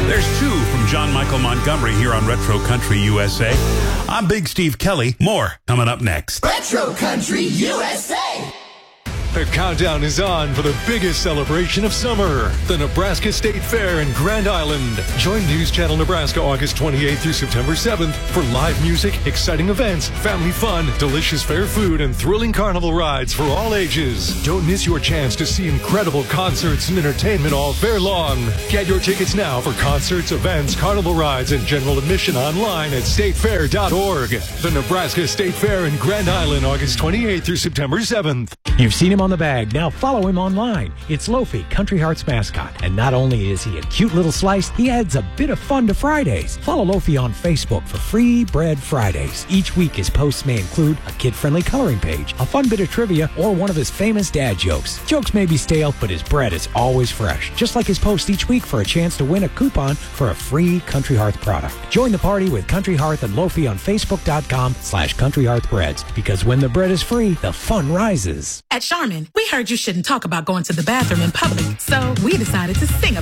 There's two from John Michael Montgomery here on Retro Country USA. I'm Big Steve Kelly. More coming up next. Retro Country USA. The countdown is on for the biggest celebration of summer, the Nebraska State Fair in Grand Island. Join News Channel Nebraska August 28th through September 7th for live music, exciting events, family fun, delicious fair food, and thrilling carnival rides for all ages. Don't miss your chance to see incredible concerts and entertainment all fair long. Get your tickets now for concerts, events, carnival rides, and general admission online at statefair.org. The Nebraska State Fair in Grand Island, August 28th through September 7th. You've seen him on the bag. Now follow him online. It's Lofi, Country Heart's mascot. And not only is he a cute little slice, he adds a bit of fun to Fridays. Follow Lofi on Facebook for Free Bread Fridays. Each week his posts may include a kid-friendly coloring page, a fun bit of trivia, or one of his famous dad jokes. Jokes may be stale, but his bread is always fresh. Just like his post each week for a chance to win a coupon for a free Country Hearth product. Join the party with Country Hearth and Lofi on Facebook.com/Country Hearth Breads. Because when the bread is free, the fun rises. At Charmin, we heard you shouldn't talk about going to the bathroom in public, so we decided to sing about